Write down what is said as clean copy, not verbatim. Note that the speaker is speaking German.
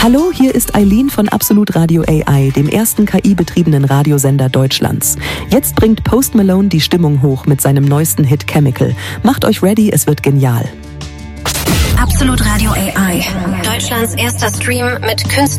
Hallo, hier ist Eileen von Absolut Radio AI, dem ersten KI-betriebenen Radiosender Deutschlands. Jetzt bringt Post Malone die Stimmung hoch mit seinem neuesten Hit Chemical. Macht euch ready, es wird genial. Absolut Radio AI, Deutschlands erster Stream mit Künstlern.